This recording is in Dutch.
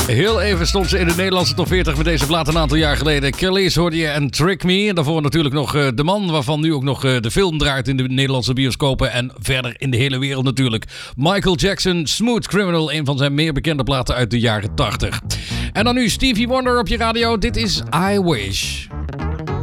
Heel even stond ze in de Nederlandse top 40 met deze plaat een aantal jaar geleden. Kelly's hoorde je en Trick Me. En daarvoor natuurlijk nog de man waarvan nu ook nog de film draait in de Nederlandse bioscopen. En verder in de hele wereld natuurlijk. Michael Jackson, Smooth Criminal. Een van zijn meer bekende platen uit de jaren 80. En dan nu Stevie Wonder op je radio. Dit is I Wish.